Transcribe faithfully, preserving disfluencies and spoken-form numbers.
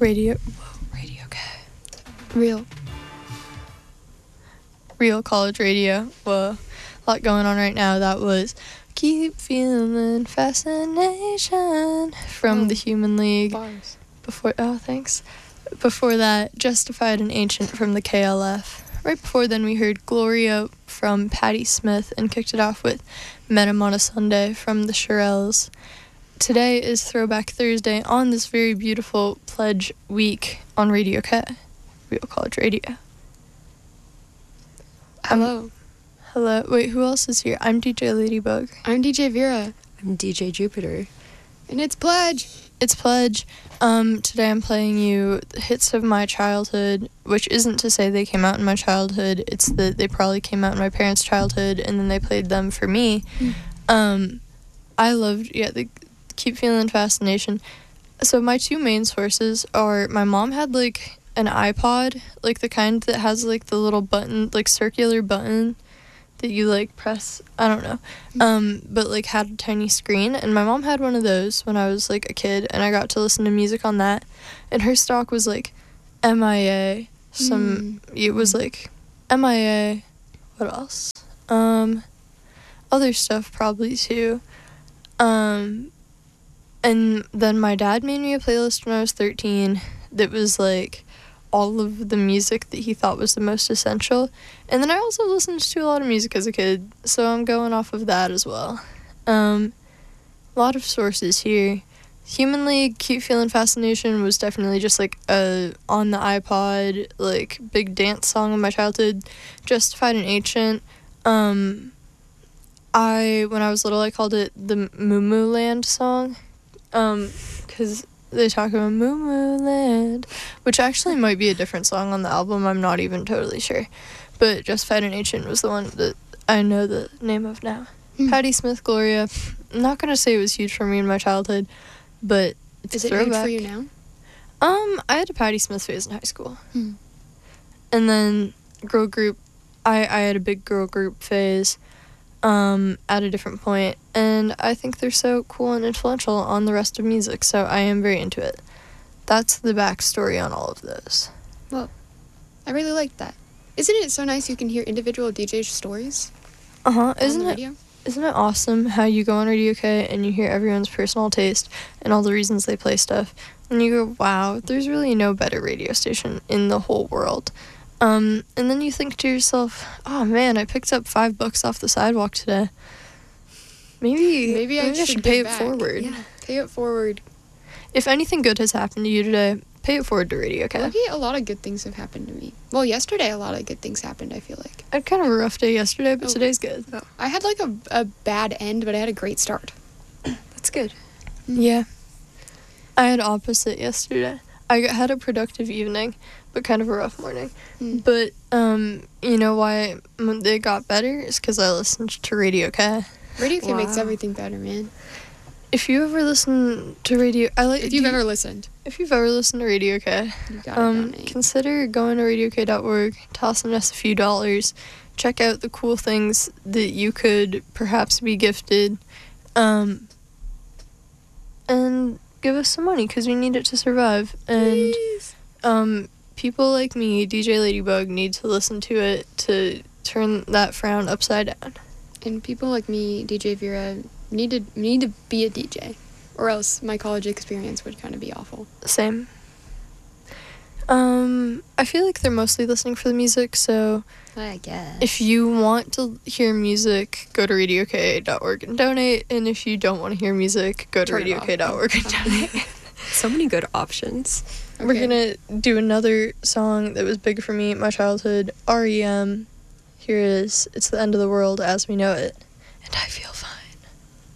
Radio, whoa, Radio K. Real. Real college radio. Whoa. A lot going on right now. That was Keep Feeling Fascination from Oh, the Human League. Bars. Before, oh, thanks. Before that, Justified and Ancient from the K L F. Right before then, we heard Gloria from Patti Smith and kicked it off with Met 'Em on a Sunday from the Shirelles. Today is Throwback Thursday on this very beautiful Pledge Week on Radio K, Real College Radio. Hello. Um, hello. Wait, who else is here? I'm D J Ladybug. I'm D J Vera. I'm D J Jupiter. And it's Pledge. It's Pledge. Um, today I'm playing you hits of my childhood, which isn't to say they came out in my childhood. It's that they probably came out in my parents' childhood, and then they played them for me. Mm. Um, I loved, yeah, the Keep Feeling Fascination. So my two main sources are my mom had, like, an iPod, like the kind that has, like, the little button, like, circular button that you, like, press, I don't know, um, but, like, had a tiny screen, and my mom had one of those when I was, like, a kid, and I got to listen to music on that, and her stock was, like, M I A, some, mm. it was, like, M I A, what else, um, other stuff probably, too, um, and then my dad made me a playlist when I was thirteen that was, like, all of the music that he thought was the most essential. And then I also listened to a lot of music as a kid, so I'm going off of that as well. Um, a lot of sources here. Human League, Keep Feeling Fascination was definitely just like a on the iPod, like big dance song of my childhood. Justified and Ancient. Um, I, when I was little, I called it the Moo Moo Land song. Um, because they talk about Moo Moo Land, which actually might be a different song on the album. I'm not even totally sure. But Justified and Ancient was the one that I know the name of now. Mm. Patti Smith, Gloria. I'm not going to say it was huge for me in my childhood, but it's Is a it throwback. huge for you now? Um, I had a Patti Smith phase in high school. Mm. And then girl group, I, I had a big girl group phase um, at a different point, and I think they're so cool and influential on the rest of music, so I am very into it. That's the backstory on all of those. Well, I really like that. Isn't it so nice you can hear individual D Js' stories? Uh-huh. On Isn't the it? radio? Isn't it awesome how you go on Radio K and you hear everyone's personal taste and all the reasons they play stuff, and you go, wow, there's really no better radio station in the whole world. Um, and then you think to yourself, oh man, I picked up five bucks off the sidewalk today. Maybe, Maybe I maybe I should should pay give it back. forward. Yeah, pay it forward. If anything good has happened to you today, pay it forward to Radio K. Lucky a lot of good things have happened to me. Well, yesterday a lot of good things happened, I feel like. I had kind of a rough day yesterday, but Oh. today's good. Oh. I had like a, a bad end, but I had a great start. That's good. Yeah. I had opposite yesterday. I got- had a productive evening, but kind of a rough morning. Mm. But, um, you know why m- they got better? Is because I listened to Radio K. Radio K makes Wow. everything better, man. If you ever listen to Radio... I like. If you've do ever listened, If you've ever listened to Radio K, you gotta um, donate. consider going to radio k dot org, tossing us a few dollars, check out the cool things that you could perhaps be gifted, um, and give us some money, because we need it to survive. And Please. um, people like me, D J Ladybug, need to listen to it to turn that frown upside down. And people like me, D J Vera, need to need to be a D J, or else my college experience would kind of be awful. Same. Um, I feel like they're mostly listening for the music, so I guess. if you want to hear music, go to radio k dot org and donate, and if you don't want to hear music, go to Turn it radio k dot org and off. donate. So many good options. We're Okay. gonna do another song that was big for me in my childhood, R E M. Here it is. It's the end of the world as we know it, and I feel